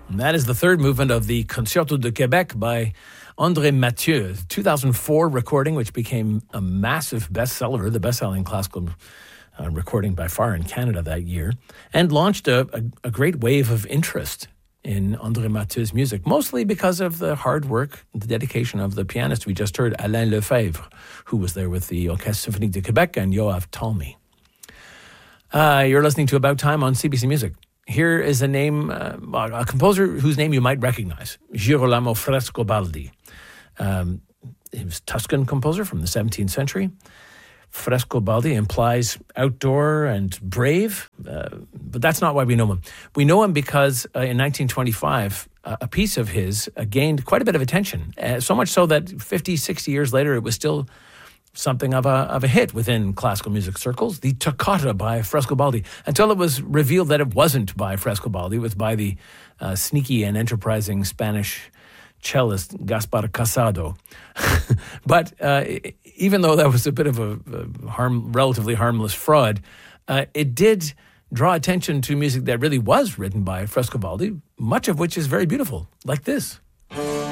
And that is the third movement of the Concerto de Québec by André Mathieu, 2004 recording, which became a massive bestseller, the best-selling classical recording by far in Canada that year, and launched a great wave of interest in André Mathieu's music, mostly because of the hard work, the dedication of the pianist we just heard, Alain Lefebvre, who was there with the Orchestre Symphonique de Québec, and Yoav Talmy. You're listening to About Time on CBC Music. Here is a name, a composer whose name you might recognize, Girolamo Frescobaldi. He was a Tuscan composer from the 17th century. Frescobaldi implies outdoor and brave, but that's not why we know him. We know him because in 1925, a piece of his gained quite a bit of attention, so much so that 50, 60 years later, it was still something of a hit within classical music circles, the Toccata by Frescobaldi, until it was revealed that it wasn't by Frescobaldi, it was by the sneaky and enterprising Spanish cellist Gaspar Casado. But even though that was a bit of a relatively harmless fraud, it did draw attention to music that really was written by Frescobaldi, much of which is very beautiful, like this.